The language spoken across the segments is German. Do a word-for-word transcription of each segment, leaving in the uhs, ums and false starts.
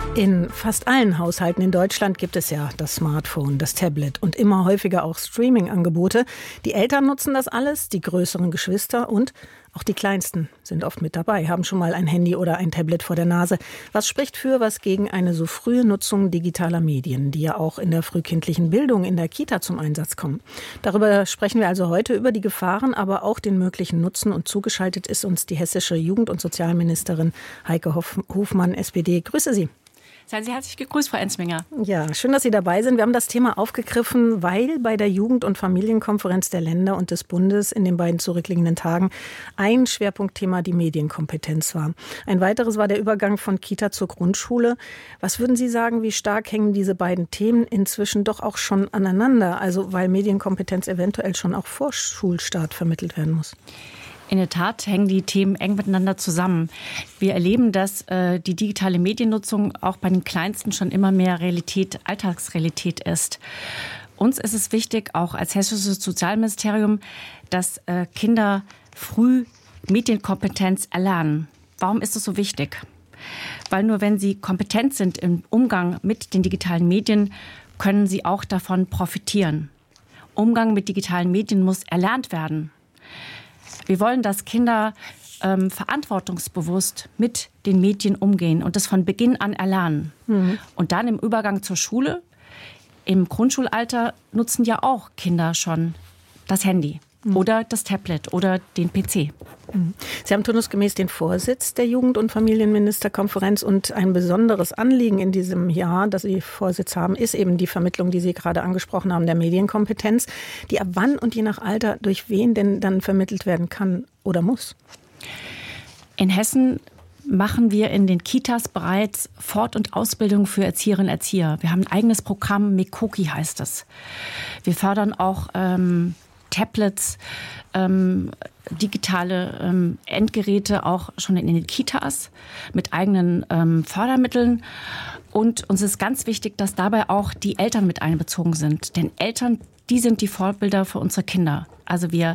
In fast allen Haushalten in Deutschland gibt es ja das Smartphone, das Tablet und immer häufiger auch Streaming-Angebote. Die Eltern nutzen das alles, die größeren Geschwister und auch die Kleinsten sind oft mit dabei, haben schon mal ein Handy oder ein Tablet vor der Nase. Was spricht für, was gegen eine so frühe Nutzung digitaler Medien, die ja auch in der frühkindlichen Bildung in der Kita zum Einsatz kommen? Darüber sprechen wir also heute, über die Gefahren, aber auch den möglichen Nutzen. Und zugeschaltet ist uns die hessische Jugend- und Sozialministerin Heike Hofmann, S P D. Grüße Sie. Seien Sie herzlich gegrüßt, Frau Enzminger. Ja, schön, dass Sie dabei sind. Wir haben das Thema aufgegriffen, weil bei der Jugend- und Familienkonferenz der Länder und des Bundes in den beiden zurückliegenden Tagen ein Schwerpunktthema die Medienkompetenz war. Ein weiteres war der Übergang von Kita zur Grundschule. Was würden Sie sagen, wie stark hängen diese beiden Themen inzwischen doch auch schon aneinander? Also weil Medienkompetenz eventuell schon auch vor Schulstart vermittelt werden muss. In der Tat hängen die Themen eng miteinander zusammen. Wir erleben, dass äh, die digitale Mediennutzung auch bei den Kleinsten schon immer mehr Realität, Alltagsrealität ist. Uns ist es wichtig, auch als hessisches Sozialministerium, dass äh, Kinder früh Medienkompetenz erlernen. Warum ist es so wichtig? Weil nur wenn sie kompetent sind im Umgang mit den digitalen Medien, können sie auch davon profitieren. Umgang mit digitalen Medien muss erlernt werden. Wir wollen, dass Kinder ähm, verantwortungsbewusst mit den Medien umgehen und das von Beginn an erlernen. Mhm. Und dann im Übergang zur Schule, im Grundschulalter nutzen ja auch Kinder schon das Handy mhm. oder das Tablet oder den P C. Mhm. Sie haben turnusgemäß den Vorsitz der Jugend- und Familienministerkonferenz und ein besonderes Anliegen in diesem Jahr, das Sie Vorsitz haben, ist eben die Vermittlung, die Sie gerade angesprochen haben, der Medienkompetenz, die ab wann und je nach Alter durch wen denn dann vermittelt werden kann oder muss. In Hessen machen wir in den Kitas bereits Fort- und Ausbildung für Erzieherinnen und Erzieher. Wir haben ein eigenes Programm, Mekoki heißt es. Wir fördern auch ähm, Tablets, ähm, digitale ähm, Endgeräte auch schon in den Kitas mit eigenen ähm, Fördermitteln. Und uns ist ganz wichtig, dass dabei auch die Eltern mit einbezogen sind. Denn Eltern, die sind die Vorbilder für unsere Kinder. Also wir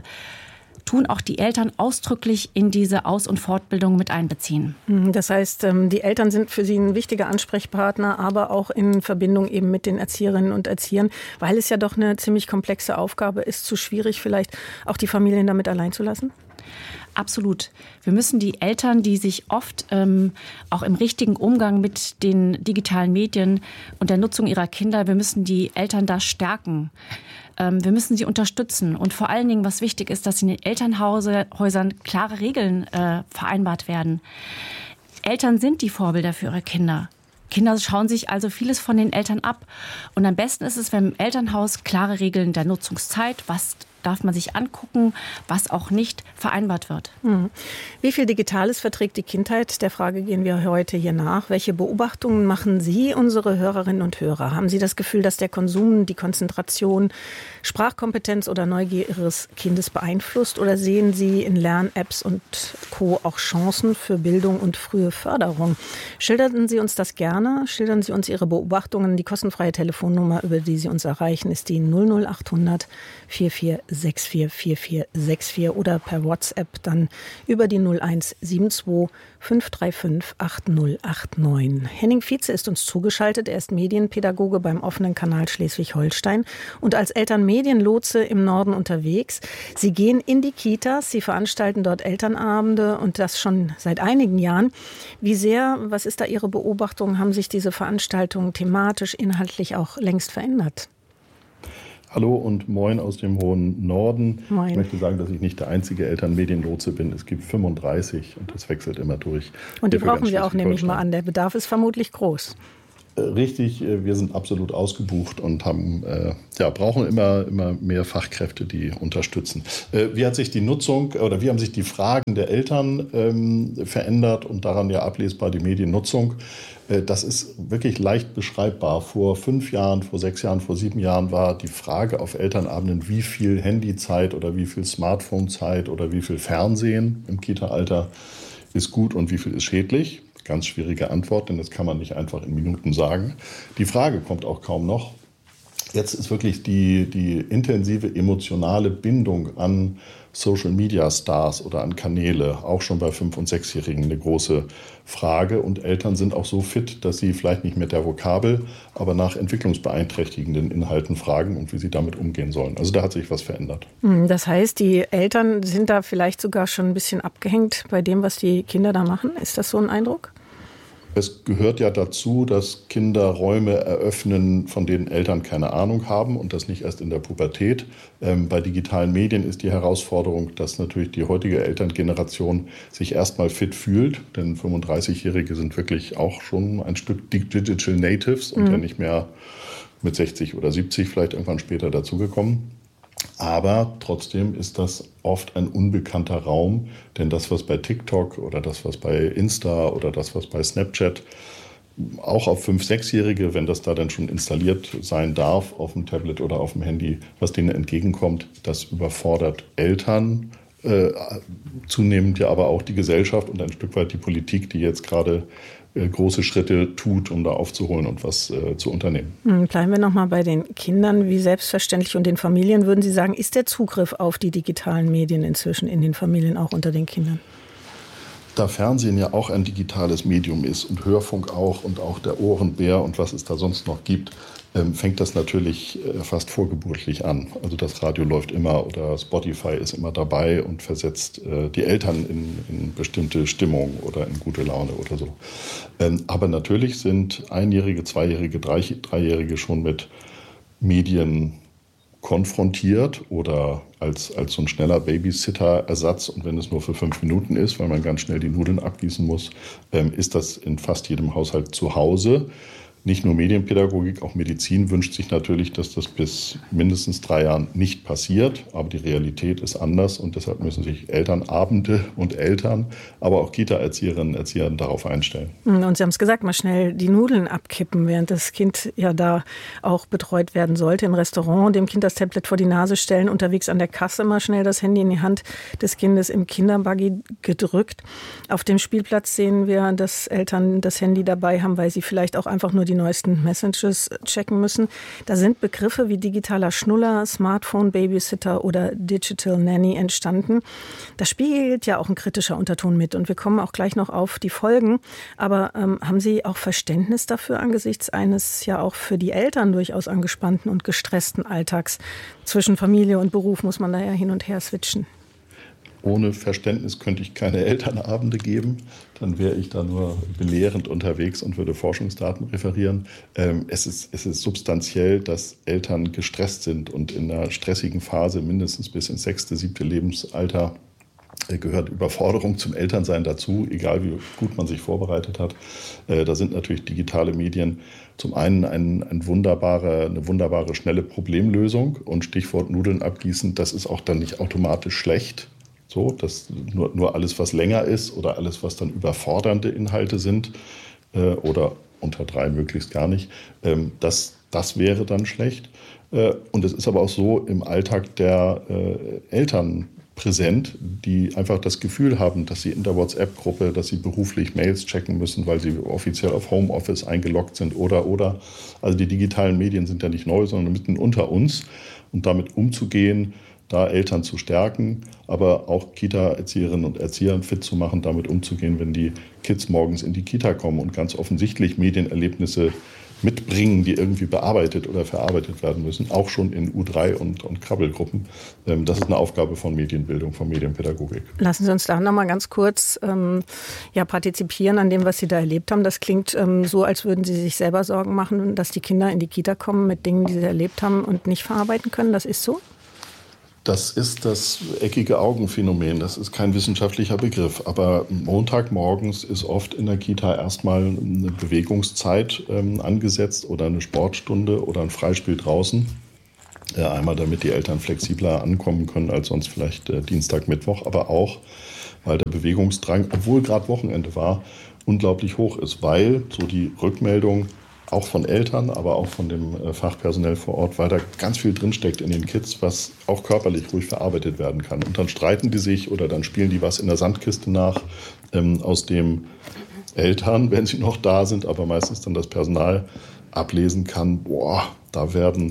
tun auch die Eltern ausdrücklich in diese Aus- und Fortbildung mit einbeziehen. Das heißt, die Eltern sind für Sie ein wichtiger Ansprechpartner, aber auch in Verbindung eben mit den Erzieherinnen und Erziehern, weil es ja doch eine ziemlich komplexe Aufgabe ist, zu schwierig vielleicht auch die Familien damit allein zu lassen? Absolut. Wir müssen die Eltern, die sich oft ähm, auch im richtigen Umgang mit den digitalen Medien und der Nutzung ihrer Kinder, wir müssen die Eltern da stärken. Ähm, wir müssen sie unterstützen. Und vor allen Dingen, was wichtig ist, dass in den Elternhäusern klare Regeln äh, vereinbart werden. Eltern sind die Vorbilder für ihre Kinder. Kinder schauen sich also vieles von den Eltern ab. Und am besten ist es, wenn im Elternhaus klare Regeln der Nutzungszeit, was darf man sich angucken, was auch nicht vereinbart wird. Hm. Wie viel Digitales verträgt die Kindheit? Der Frage gehen wir heute hier nach. Welche Beobachtungen machen Sie, unsere Hörerinnen und Hörer? Haben Sie das Gefühl, dass der Konsum die Konzentration, Sprachkompetenz oder Neugier Ihres Kindes beeinflusst? Oder sehen Sie in Lern-Apps und Co. auch Chancen für Bildung und frühe Förderung? Schildern Sie uns das gerne. Schildern Sie uns Ihre Beobachtungen. Die kostenfreie Telefonnummer, über die Sie uns erreichen, ist die null null acht hundert vier vier sechs vier vier vier sechs vier oder per WhatsApp dann über die null eins sieben zwei fünf drei fünf acht null acht neun. Henning Vietze ist uns zugeschaltet. Er ist Medienpädagoge beim offenen Kanal Schleswig-Holstein und als Elternmedienlotse im Norden unterwegs. Sie gehen in die Kitas, Sie veranstalten dort Elternabende und das schon seit einigen Jahren. Wie sehr, was ist da Ihre Beobachtung, haben sich diese Veranstaltungen thematisch, inhaltlich auch längst verändert? Hallo und moin aus dem hohen Norden. Moin. Ich möchte sagen, dass ich nicht der einzige Elternmedienlotse bin. Es gibt fünfunddreißig und das wechselt immer durch. Und die brauchen wir auch, nehme ich mal an. Der Bedarf ist vermutlich groß. Richtig, wir sind absolut ausgebucht und haben, äh, ja, brauchen immer, immer mehr Fachkräfte, die unterstützen. Äh, wie hat sich die Nutzung oder wie haben sich die Fragen der Eltern ähm, verändert und daran ja ablesbar die Mediennutzung? Äh, das ist wirklich leicht beschreibbar. Vor fünf Jahren, vor sechs Jahren, vor sieben Jahren war die Frage auf Elternabenden, wie viel Handyzeit oder wie viel Smartphonezeit oder wie viel Fernsehen im Kita-Alter ist gut und wie viel ist schädlich. Ganz schwierige Antwort, denn das kann man nicht einfach in Minuten sagen. Die Frage kommt auch kaum noch. Jetzt ist wirklich die, die intensive emotionale Bindung an Social-Media-Stars oder an Kanäle, auch schon bei fünf- und sechsjährigen, eine große Frage. Und Eltern sind auch so fit, dass sie vielleicht nicht mit der Vokabel, aber nach entwicklungsbeeinträchtigenden Inhalten fragen und wie sie damit umgehen sollen. Also da hat sich was verändert. Das heißt, die Eltern sind da vielleicht sogar schon ein bisschen abgehängt bei dem, was die Kinder da machen. Ist das so ein Eindruck? Es gehört ja dazu, dass Kinder Räume eröffnen, von denen Eltern keine Ahnung haben und das nicht erst in der Pubertät. Ähm, bei digitalen Medien ist die Herausforderung, dass natürlich die heutige Elterngeneration sich erstmal fit fühlt, denn fünfunddreißigjährige sind wirklich auch schon ein Stück Digital Natives und mhm. ja nicht mehr mit sechzig oder siebzig vielleicht irgendwann später dazugekommen. Aber trotzdem ist das oft ein unbekannter Raum, denn das, was bei TikTok oder das, was bei Insta oder das, was bei Snapchat auch auf fünf-, sechsjährige, wenn das da dann schon installiert sein darf, auf dem Tablet oder auf dem Handy, was denen entgegenkommt, das überfordert Eltern, äh, zunehmend ja aber auch die Gesellschaft und ein Stück weit die Politik, die jetzt gerade große Schritte tut, um da aufzuholen und was äh, zu unternehmen. Bleiben wir noch mal bei den Kindern, wie selbstverständlich und den Familien. Würden Sie sagen, ist der Zugriff auf die digitalen Medien inzwischen in den Familien auch unter den Kindern? Da Fernsehen ja auch ein digitales Medium ist und Hörfunk auch und auch der Ohrenbär und was es da sonst noch gibt, ähm, fängt das natürlich äh, fast vorgeburtlich an. Also das Radio läuft immer oder Spotify ist immer dabei und versetzt äh, die Eltern in, in bestimmte Stimmung oder in gute Laune oder so. Ähm, aber natürlich sind Einjährige, Zweijährige, Drei, Dreijährige schon mit Medien konfrontiert oder als, als so ein schneller Babysitter-Ersatz. Und wenn es nur für fünf Minuten ist, weil man ganz schnell die Nudeln abgießen muss, ähm, ist das in fast jedem Haushalt zu Hause. Nicht nur Medienpädagogik, auch Medizin wünscht sich natürlich, dass das bis mindestens drei Jahren nicht passiert. Aber die Realität ist anders und deshalb müssen sich Elternabende und Eltern, aber auch Kita-Erzieherinnen und Erzieher darauf einstellen. Und Sie haben es gesagt, mal schnell die Nudeln abkippen, während das Kind ja da auch betreut werden sollte. Im Restaurant dem Kind das Tablet vor die Nase stellen, unterwegs an der Kasse mal schnell das Handy in die Hand des Kindes im Kinderbuggy gedrückt. Auf dem Spielplatz sehen wir, dass Eltern das Handy dabei haben, weil sie vielleicht auch einfach nur die neuesten Messages checken müssen. Da sind Begriffe wie digitaler Schnuller, Smartphone, Babysitter oder Digital Nanny entstanden. Da spielt ja auch ein kritischer Unterton mit und wir kommen auch gleich noch auf die Folgen. Aber ähm, haben Sie auch Verständnis dafür angesichts eines ja auch für die Eltern durchaus angespannten und gestressten Alltags? Zwischen Familie und Beruf muss man da ja hin und her switchen. Ohne Verständnis könnte ich keine Elternabende geben. Dann wäre ich da nur belehrend unterwegs und würde Forschungsdaten referieren. Ähm, es ist, es ist substanziell, dass Eltern gestresst sind und in einer stressigen Phase mindestens bis ins sechste, siebte Lebensalter äh, gehört Überforderung zum Elternsein dazu, egal wie gut man sich vorbereitet hat. Äh, da sind natürlich digitale Medien zum einen ein, ein wunderbare, eine wunderbare, schnelle Problemlösung und Stichwort Nudeln abgießen, das ist auch dann nicht automatisch schlecht. So, dass nur, nur alles, was länger ist oder alles, was dann überfordernde Inhalte sind äh, oder unter drei möglichst gar nicht, ähm, das, das wäre dann schlecht. Äh, und es ist aber auch so im Alltag der äh, Eltern präsent, die einfach das Gefühl haben, dass sie in der WhatsApp-Gruppe, dass sie beruflich Mails checken müssen, weil sie offiziell auf Homeoffice eingeloggt sind oder, oder. Also die digitalen Medien sind ja nicht neu, sondern mitten unter uns. Und damit umzugehen, da Eltern zu stärken, aber auch Kita-Erzieherinnen und Erzieher fit zu machen, damit umzugehen, wenn die Kids morgens in die Kita kommen und ganz offensichtlich Medienerlebnisse mitbringen, die irgendwie bearbeitet oder verarbeitet werden müssen, auch schon in U drei und, und Krabbelgruppen. Das ist eine Aufgabe von Medienbildung, von Medienpädagogik. Lassen Sie uns da noch mal ganz kurz ähm, ja, partizipieren an dem, was Sie da erlebt haben. Das klingt ähm, so, als würden Sie sich selber Sorgen machen, dass die Kinder in die Kita kommen mit Dingen, die sie erlebt haben und nicht verarbeiten können. Das ist so? Das ist das eckige Augenphänomen. Das ist kein wissenschaftlicher Begriff. Aber Montagmorgens ist oft in der Kita erstmal eine Bewegungszeit ähm, angesetzt oder eine Sportstunde oder ein Freispiel draußen. Äh, einmal, damit die Eltern flexibler ankommen können als sonst vielleicht äh, Dienstag, Mittwoch. Aber auch, weil der Bewegungsdrang, obwohl gerade Wochenende war, unglaublich hoch ist. Weil, so die Rückmeldung, auch von Eltern, aber auch von dem Fachpersonal vor Ort, weil da ganz viel drinsteckt in den Kids, was auch körperlich ruhig verarbeitet werden kann. Und dann streiten die sich oder dann spielen die was in der Sandkiste nach, ähm, aus dem Eltern, wenn sie noch da sind, aber meistens dann das Personal ablesen kann, boah, da werden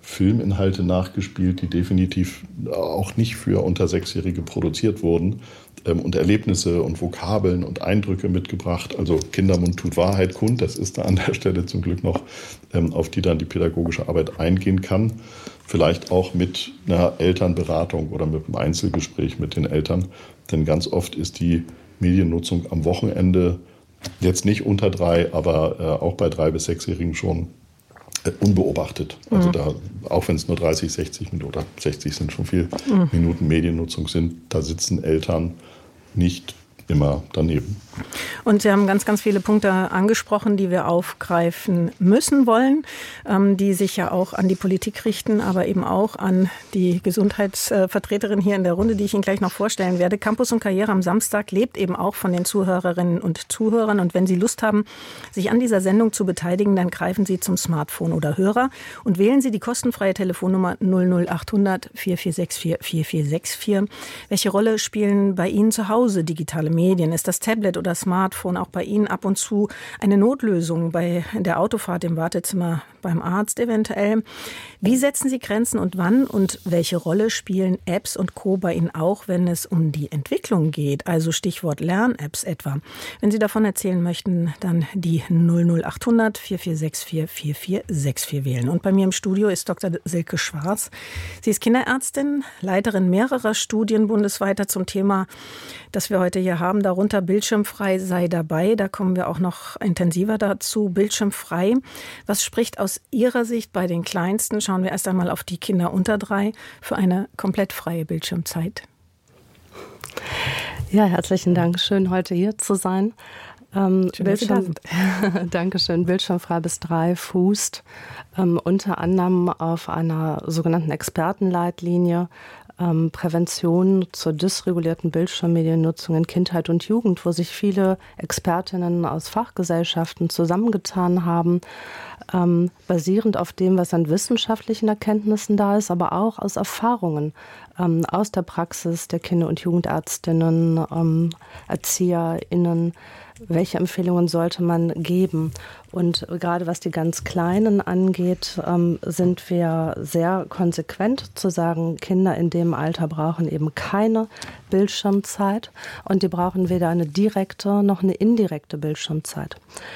Filminhalte nachgespielt, die definitiv auch nicht für unter Sechsjährige produziert wurden, ähm, und Erlebnisse und Vokabeln und Eindrücke mitgebracht. Also Kindermund tut Wahrheit kund, das ist da an der Stelle zum Glück noch, ähm, auf die dann die pädagogische Arbeit eingehen kann. Vielleicht auch mit einer Elternberatung oder mit einem Einzelgespräch mit den Eltern. Denn ganz oft ist die Mediennutzung am Wochenende jetzt nicht unter drei, aber äh, auch bei drei- bis sechsjährigen schon äh, unbeobachtet. Also mhm. da, auch wenn es nur dreißig, sechzig Minuten oder sechzig sind schon viel mhm. Minuten Mediennutzung sind, da sitzen Eltern nicht immer daneben. Und Sie haben ganz, ganz viele Punkte angesprochen, die wir aufgreifen müssen wollen, ähm, die sich ja auch an die Politik richten, aber eben auch an die Gesundheitsvertreterin hier in der Runde, die ich Ihnen gleich noch vorstellen werde. Campus und Karriere am Samstag lebt eben auch von den Zuhörerinnen und Zuhörern. Und wenn Sie Lust haben, sich an dieser Sendung zu beteiligen, dann greifen Sie zum Smartphone oder Hörer und wählen Sie die kostenfreie Telefonnummer null null acht hundert vier vier sechs vier vier vier sechs vier. Welche Rolle spielen bei Ihnen zu Hause digitale Medien? Ist das Tablet oder Smartphone auch bei Ihnen ab und zu eine Notlösung bei der Autofahrt im Wartezimmer beim Arzt eventuell? Wie setzen Sie Grenzen und wann? Und welche Rolle spielen Apps und Co. bei Ihnen auch, wenn es um die Entwicklung geht? Also Stichwort Lern-Apps etwa. Wenn Sie davon erzählen möchten, dann die null null acht hundert vier vier sechs vier vier vier sechs vier wählen. Und bei mir im Studio ist Doktor Silke Schwarz. Sie ist Kinderärztin, Leiterin mehrerer Studien bundesweit zum Thema, das wir heute hier haben, darunter Bildschirmfrei sei dabei. Da kommen wir auch noch intensiver dazu. Bildschirmfrei. Was spricht aus Ihrer Sicht bei den Kleinsten? Schauen wir erst einmal auf die Kinder unter drei für eine komplett freie Bildschirmzeit. Ja, herzlichen Dank. Schön, heute hier zu sein. Ähm, Schön, Bildschirm, Dankeschön. Bildschirmfrei bis drei fußt ähm, unter anderem auf einer sogenannten Expertenleitlinie ähm, Prävention zur dysregulierten Bildschirmmediennutzung in Kindheit und Jugend, wo sich viele Expertinnen aus Fachgesellschaften zusammengetan haben, ähm, basierend auf dem, was an wissenschaftlichen Erkenntnissen da ist, aber auch aus Erfahrungen ähm, aus der Praxis der Kinder- und Jugendärztinnen, ähm, ErzieherInnen. Welche Empfehlungen sollte man geben? Und gerade was die ganz Kleinen angeht, ähm, sind wir sehr konsequent zu sagen, Kinder in dem Alter brauchen eben keine Bildschirmzeit und die brauchen weder eine direkte noch eine indirekte Bildschirmzeit.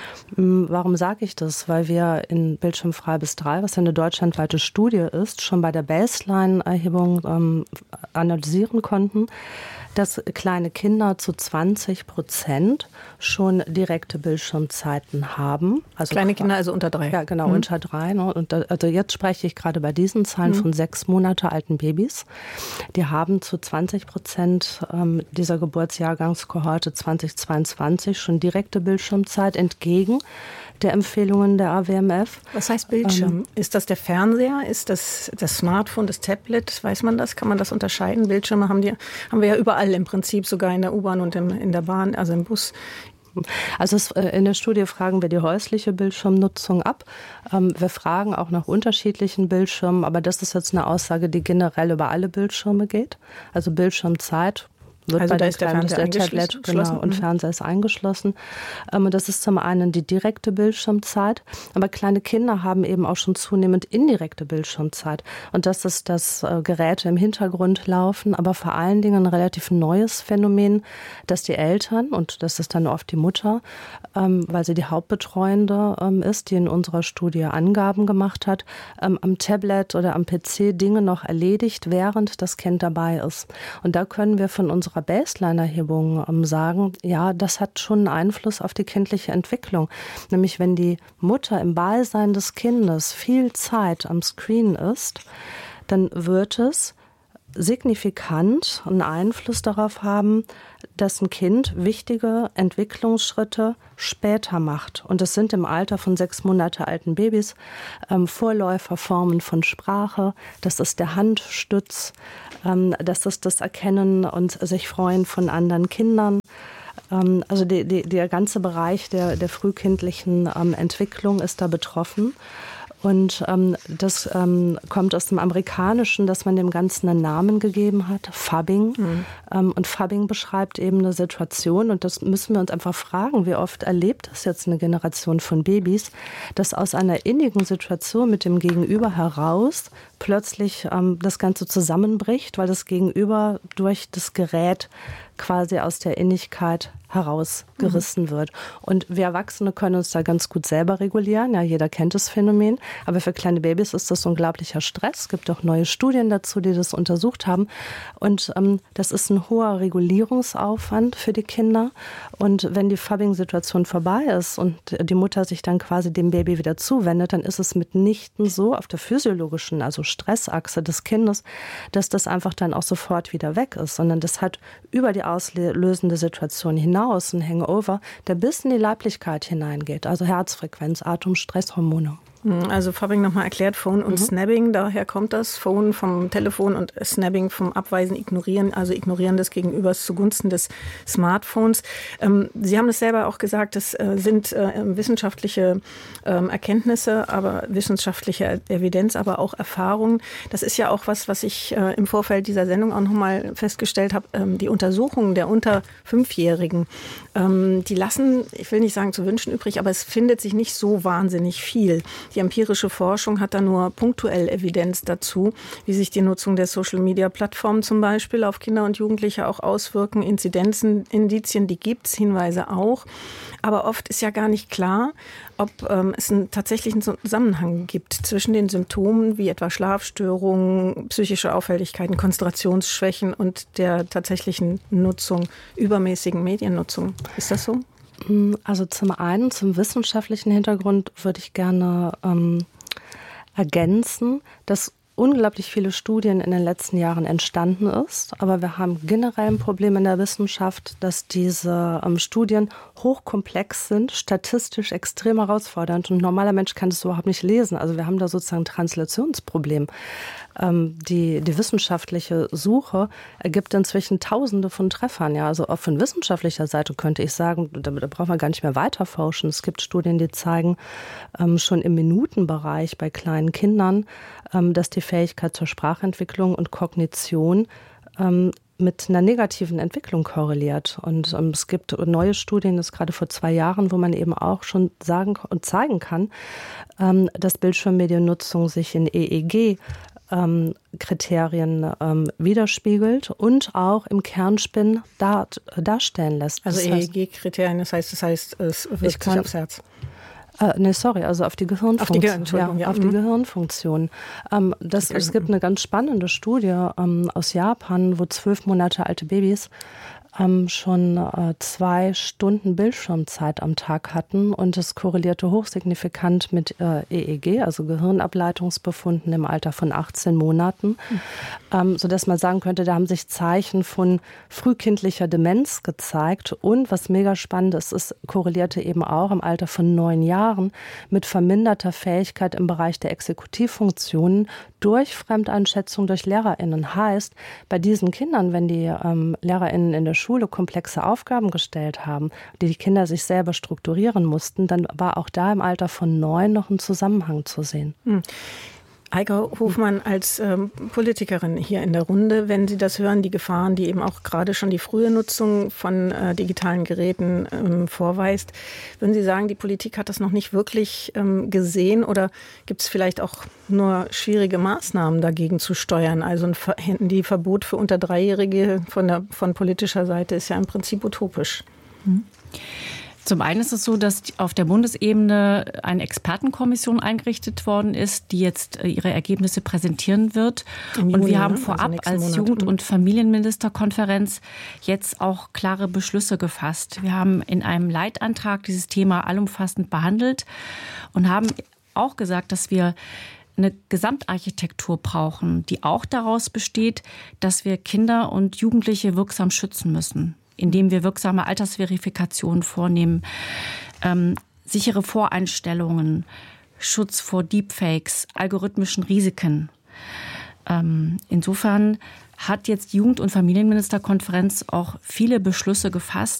Warum sage ich das? Weil wir in Bildschirmfrei bis drei, was eine deutschlandweite Studie ist, schon bei der Baseline-Erhebung ähm, analysieren konnten, dass kleine Kinder zu zwanzig Prozent schon direkte Bildschirmzeiten haben. Also kleine Kinder, also unter drei. Ja, genau, mhm. unter drei. Ne? Und da, also jetzt spreche ich gerade bei diesen Zahlen mhm. von sechs Monate alten Babys. Die haben zu zwanzig Prozent ähm, dieser Geburtsjahrgangskohorte zweitausendzweiundzwanzig schon direkte Bildschirmzeit entgegen der Empfehlungen der A W M F. Was heißt Bildschirm? Ähm, ist das der Fernseher? Ist das das Smartphone, das Tablet? Weiß man das? Kann man das unterscheiden? Bildschirme haben, die, haben wir ja überall im Prinzip, sogar in der U-Bahn und im, in der Bahn, also im Bus. Also es, in der Studie fragen wir die häusliche Bildschirmnutzung ab. Wir fragen auch nach unterschiedlichen Bildschirmen, aber das ist jetzt eine Aussage, die generell über alle Bildschirme geht. Also Bildschirmzeit wird also bei da den ist der Kleinen Fernseher der Tablet genau, und Fernseher ist eingeschlossen. Und das ist zum einen die direkte Bildschirmzeit, aber kleine Kinder haben eben auch schon zunehmend indirekte Bildschirmzeit. Und das ist, dass Geräte im Hintergrund laufen, aber vor allen Dingen ein relativ neues Phänomen, dass die Eltern, und das ist dann oft die Mutter, weil sie die Hauptbetreuende ist, die in unserer Studie Angaben gemacht hat, am Tablet oder am P C Dinge noch erledigt, während das Kind dabei ist. Und da können wir von unserer Baseline-Erhebung ähm, sagen, ja, das hat schon einen Einfluss auf die kindliche Entwicklung. Nämlich wenn die Mutter im Beisein des Kindes viel Zeit am Screen ist, dann wird es signifikant einen Einfluss darauf haben, dass ein Kind wichtige Entwicklungsschritte später macht. Und das sind im Alter von sechs Monate alten Babys ähm, Vorläuferformen von Sprache. Das ist der Handstütz, ähm, das ist das Erkennen und sich freuen von anderen Kindern. Ähm, also die, die, der ganze Bereich der, der frühkindlichen ähm, Entwicklung ist da betroffen. Und ähm, das ähm, kommt aus dem Amerikanischen, dass man dem Ganzen einen Namen gegeben hat, Phubbing. Mhm. Ähm, und Phubbing beschreibt eben eine Situation, und das müssen wir uns einfach fragen, wie oft erlebt das jetzt eine Generation von Babys, dass aus einer innigen Situation mit dem Gegenüber heraus plötzlich ähm, das Ganze zusammenbricht, weil das Gegenüber durch das Gerät quasi aus der Innigkeit herausgerissen mhm. wird. Und wir Erwachsene können uns da ganz gut selber regulieren. Ja, jeder kennt das Phänomen. Aber für kleine Babys ist das unglaublicher Stress. Es gibt auch neue Studien dazu, die das untersucht haben. Und ähm, das ist ein hoher Regulierungsaufwand für die Kinder. Und wenn die Phubbing-Situation vorbei ist und die Mutter sich dann quasi dem Baby wieder zuwendet, dann ist es mitnichten so auf der physiologischen, also Stressachse des Kindes, dass das einfach dann auch sofort wieder weg ist, sondern das hat über die auslösende Situation hinaus ein Hangover, der bis in die Leiblichkeit hineingeht, also Herzfrequenz, Atem, Stresshormone. Also Phubbing nochmal erklärt, Phone und mhm. Snabbing, daher kommt das. Phone vom Telefon und Snabbing vom Abweisen, Ignorieren, also Ignorieren des Gegenübers zugunsten des Smartphones. Ähm, Sie haben es selber auch gesagt, das äh, sind äh, wissenschaftliche ähm, Erkenntnisse, aber wissenschaftliche Evidenz, aber auch Erfahrungen. Das ist ja auch was, was ich äh, im Vorfeld dieser Sendung auch nochmal festgestellt habe. Ähm, die Untersuchungen der unter Fünfjährigen, ähm, die lassen, ich will nicht sagen zu wünschen übrig, aber es findet sich nicht so wahnsinnig viel. Die empirische Forschung hat da nur punktuell Evidenz dazu, wie sich die Nutzung der Social-Media-Plattformen zum Beispiel auf Kinder und Jugendliche auch auswirken. Inzidenzen, Indizien, die gibt es, Hinweise auch. Aber oft ist ja gar nicht klar, ob ähm, es einen tatsächlichen Zusammenhang gibt zwischen den Symptomen wie etwa Schlafstörungen, psychische Auffälligkeiten, Konzentrationsschwächen und der tatsächlichen Nutzung, übermäßigen Mediennutzung. Ist das so? Also zum einen, zum wissenschaftlichen Hintergrund würde ich gerne ähm, ergänzen, dass unglaublich viele Studien in den letzten Jahren entstanden ist. Aber wir haben generell ein Problem in der Wissenschaft, dass diese ähm, Studien hochkomplex sind, statistisch extrem herausfordernd. Und ein normaler Mensch kann das überhaupt nicht lesen. Also wir haben da sozusagen ein Translationsproblem. Ähm, die, die wissenschaftliche Suche ergibt inzwischen Tausende von Treffern. Ja, also auch von wissenschaftlicher Seite könnte ich sagen, da, da braucht man gar nicht mehr weiterforschen. Es gibt Studien, die zeigen ähm, schon im Minutenbereich bei kleinen Kindern, ähm, dass die Fähigkeit zur Sprachentwicklung und Kognition ähm, mit einer negativen Entwicklung korreliert. Und ähm, es gibt neue Studien, das gerade vor zwei Jahren, wo man eben auch schon sagen und zeigen kann, ähm, dass Bildschirmmediennutzung sich in E E G ähm, Kriterien ähm, widerspiegelt und auch im Kernspin dar, darstellen lässt. Also das E E G-Kriterien, das heißt, das heißt, es wirkt sich aufs Herz. Äh, nee, sorry, also auf die Gehirnfunktion. Auf die, Entschuldigung, ja, ja. Auf die Gehirnfunktion. Ähm, das, es gibt eine ganz spannende Studie ähm, aus Japan, wo zwölf Monate alte Babys ähm, schon äh, zwei Stunden Bildschirmzeit am Tag hatten und es korrelierte hochsignifikant mit äh, E E G, also Gehirnableitungsbefunden im Alter von achtzehn Monaten, mhm. ähm, sodass man sagen könnte, da haben sich Zeichen von frühkindlicher Demenz gezeigt und was mega spannend ist, es korrelierte eben auch im Alter von neun Jahren mit verminderter Fähigkeit im Bereich der Exekutivfunktionen durch Fremdeinschätzung durch LehrerInnen. Heißt, bei diesen Kindern, wenn die ähm, LehrerInnen in der Schule komplexe Aufgaben gestellt haben, die die Kinder sich selber strukturieren mussten, dann war auch da im Alter von neun noch ein Zusammenhang zu sehen. Hm. Heike Hofmann als ähm, Politikerin hier in der Runde, wenn Sie das hören, die Gefahren, die eben auch gerade schon die frühe Nutzung von äh, digitalen Geräten ähm, vorweist, würden Sie sagen, die Politik hat das noch nicht wirklich ähm, gesehen oder gibt es vielleicht auch nur schwierige Maßnahmen dagegen zu steuern? Also ein Ver- die Verbot für unter Dreijährige von, der, von politischer Seite ist ja im Prinzip utopisch. Mhm. Zum einen ist es so, dass auf der Bundesebene eine Expertenkommission eingerichtet worden ist, die jetzt ihre Ergebnisse präsentieren wird. Juni, und wir haben vorab also als Jugend- und Familienministerkonferenz jetzt auch klare Beschlüsse gefasst. Wir haben in einem Leitantrag dieses Thema allumfassend behandelt und haben auch gesagt, dass wir eine Gesamtarchitektur brauchen, die auch daraus besteht, dass wir Kinder und Jugendliche wirksam schützen müssen, indem wir wirksame Altersverifikationen vornehmen, ähm, sichere Voreinstellungen, Schutz vor Deepfakes, algorithmischen Risiken. Ähm, insofern hat jetzt die Jugend- und Familienministerkonferenz auch viele Beschlüsse gefasst,